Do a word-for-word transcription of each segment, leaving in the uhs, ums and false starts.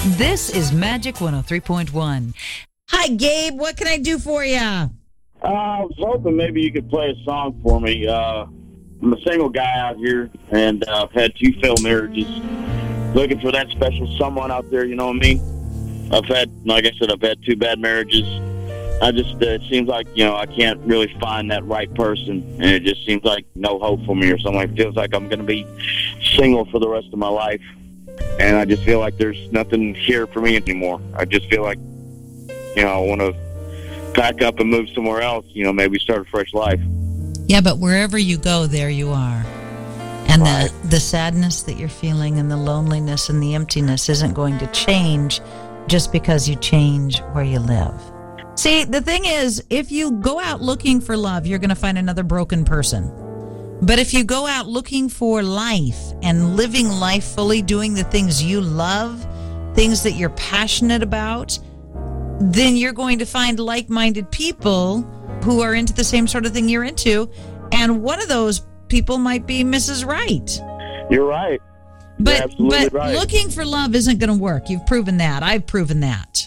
This is Magic one oh three point one. Hi, Gabe. What can I do for you? Uh, I was hoping maybe you could play a song for me. Uh, I'm a single guy out here, and uh, I've had two failed marriages. Looking for that special someone out there, you know what I mean? I've had, like I said, I've had two bad marriages. I just, uh, it seems like, you know, I can't really find that right person, and it just seems like no hope for me or something. It feels like I'm going to be single for the rest of my life, and I just feel like there's nothing here for me anymore. I just feel like, you know, I want to pack up and move somewhere else, you know, maybe start a fresh life. Yeah, but wherever you go, there you are. And Right. the, the sadness that you're feeling and the loneliness and the emptiness isn't going to change just because you change where you live. See, the thing is, if you go out looking for love, you're going to find another broken person. But if you go out looking for life and living life fully, doing the things you love, things that you're passionate about, then you're going to find like-minded people who are into the same sort of thing you're into. And one of those people might be Missus Right. You're right. But, You're absolutely but right. looking for love isn't going to work. You've proven that. I've proven that.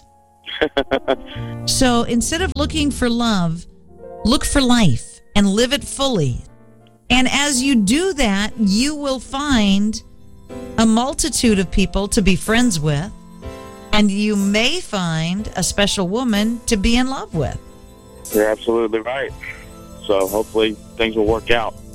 So instead of looking for love, look for life and live it fully. And as you do that, you will find a multitude of people to be friends with, and you may find a special woman to be in love with. You're absolutely right. So hopefully things will work out.